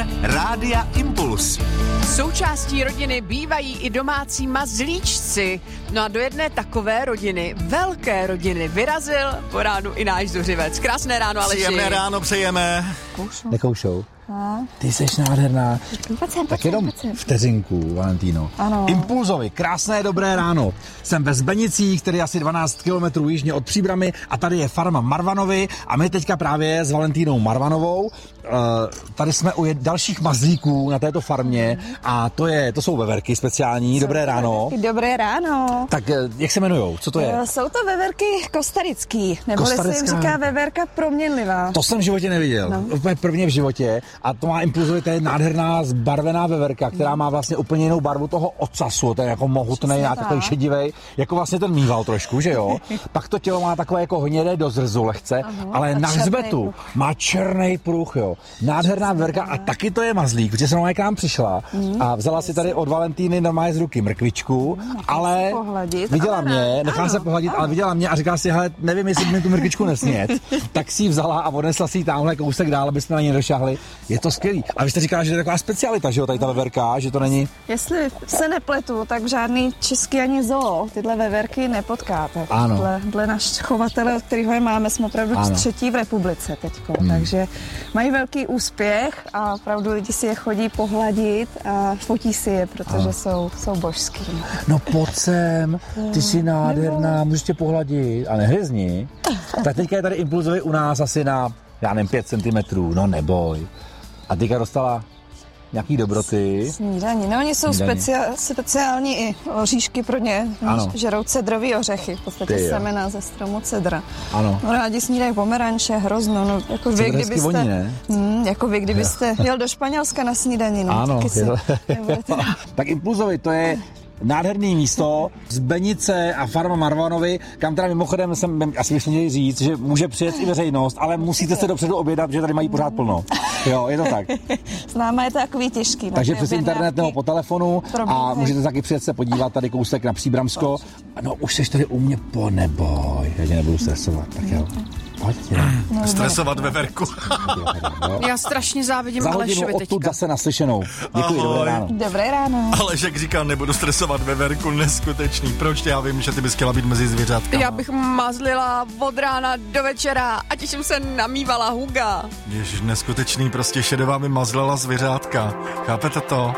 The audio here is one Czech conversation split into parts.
Partner Rádia Impuls. Součástí rodiny bývají i domácí mazlíčci. No a do jedné takové rodiny, velké rodiny, vyrazil po ránu i náš Zuřivec. Krásné ráno, Aleši. Příjemné ráno přejeme. Nekoušou. Ty seš nádherná. Tak jenom vteřinku, Valentíno. Ano. Impulzovi, krásné dobré ráno. Jsem ve Zbenicích, který je asi 12 kilometrů jižně od Příbramy a tady je farma Marvanovi a my teďka právě s Valentínou Marvanovou tady jsme u dalších mazlíků na této farmě a to jsou veverky speciální. Dobré ráno. Dobré ráno. Tak jak se jmenujou? Co to je? Jsou to veverky kostarický, neboli se jim říká veverka proměnlivá. To jsem v životě neviděl. No. Úplně prvně v životě. A to má Impulzovi, to je nádherná zbarvená veverka, která má vlastně úplně jinou barvu toho ocasu. To je jako mohutný, takový šedivej, jako vlastně ten mýval trošku, že jo? Pak to tělo má takové jako hnědé do zrzu lehce, ale na hřbetu má černý pruh, jo. Nádherná veverka a taky to je mazlík, protože jsem k nám přišla a vzala si tady od Valentíny normálně z ruky mrkvičku, ale viděla mě, nechala se pohladit, ale viděla mě a říkala si, hele, nevím, jestli mi tu mrkvičku nesnět, tak si ji vzala a odnesla si ji tamhle kousek dál, aby jsme na ní došahli. Je to skvělý. A vy jste říkala, že to je taková specialita, že jo, tady ta veverka, že to není... Jestli se nepletu, tak žádný český ani zoo tyhle veverky nepotkáte. Ano. Dle náš chovatele, od kterého je máme, jsme opravdu třetí v republice teďko. Takže mají velký úspěch a opravdu lidi si je chodí pohladit a fotí si je, protože jsou božský. No pojď sem, ty jsi nádherná, můžeš tě pohladit a nehryzni. Tak teďka je tady Impulzovi u nás asi na, já nevím, 5 centimetrů, no neboj. A teďka dostala nějaký dobroty. Snídaní. No oni jsou speciální i oříšky pro ně. Žerou cedrový ořechy, v podstatě semena ze stromu cedra. Ano. No, rádi snídají pomeranče, hrozno. No, jako vy, kdybyste, voní, ne? Jako vy, kdybyste jel do Španělska na snídaní. No, ano. Nebudete... Tak Impulzovi, to je nádherný místo, Zbenice a farma Marvanovi, kam teda mimochodem asi bych měl říct, že může přijet i veřejnost, ale musíte se dopředu objednat, že tady mají pořád plno. Jo, je to tak. S náma je to takový těžký. Takže přes internet nebo po telefonu a můžete taky přijet se podívat tady kousek na Příbramsko. No už jsi tady u mě, neboj, já tě nebudu stresovat, tak jo. Stresovat veverku. Já strašně závidím Alešovi teďka. Odtud zase naslyšenou. Děkuji, dobré ráno. Dobré ráno. Alešek říká, nebudu stresovat veverku, neskutečný. Proč? Já vím, že ty bys chtěla být mezi zvěřátkama. Já bych mazlila od rána do večera a těším se namývala Huga. Ježiš, neskutečný, prostě šedová mi mazlala zvěřátka. Chápete to?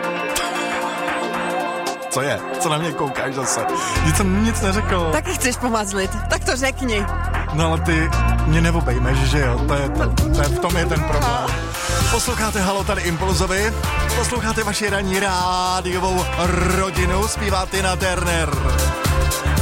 Co je? Co na mě koukáš zase? Nic jsem nic neřekl. Taky chceš pomazlit, tak to řekni. No ale ty mě neobejmeš, že jo? V tom je ten problém. Posloucháte Halo tady Impulzovi, posloucháte vaši ranní rádiovou rodinu, zpívá Tina Turner.